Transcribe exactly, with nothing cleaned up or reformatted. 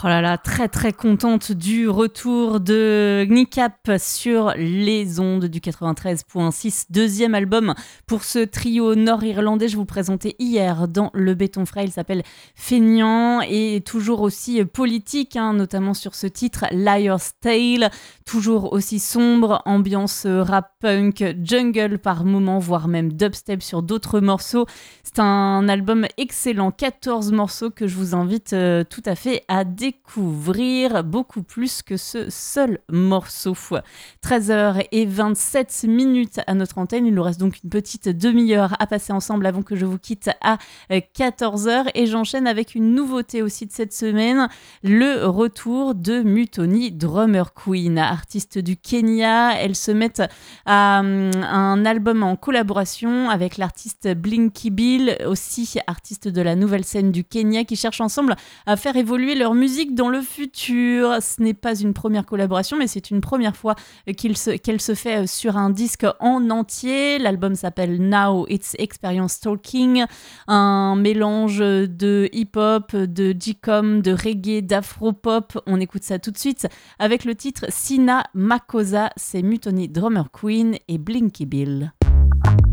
Oh là là, très très contente du retour de Gnicap sur les ondes du quatre-vingt-treize virgule six, deuxième album pour ce trio nord-irlandais. Je vous le présentais hier dans Le Béton Frais, il s'appelle Feignant et toujours aussi politique, hein, notamment sur ce titre Liar's Tale, toujours aussi sombre, ambiance rap punk, jungle par moments, voire même dubstep sur d'autres morceaux. C'est un album excellent, quatorze morceaux que je vous invite euh, tout à fait à découvrir, beaucoup plus que ce seul morceau. treize heures vingt-sept minutes à notre antenne, il nous reste donc une petite demi-heure à passer ensemble avant que je vous quitte à quatorze heures et j'enchaîne avec une nouveauté aussi de cette semaine, le retour de Mutoni Drummer Queen, artiste du Kenya. Elles se mettent à un album en collaboration avec l'artiste Blinky Bill, aussi artiste de la nouvelle scène du Kenya, qui cherchent ensemble à faire évoluer leur musique dans le futur. Ce n'est pas une première collaboration, mais c'est une première fois qu'il se, qu'elle se fait sur un disque en entier. L'album s'appelle Now It's Experience Talking, un mélange de hip-hop, de G-com, de reggae, d'afro-pop. On écoute ça tout de suite avec le titre Sina Makosa. C'est Mutoni Drummer Queen et Blinky Bill.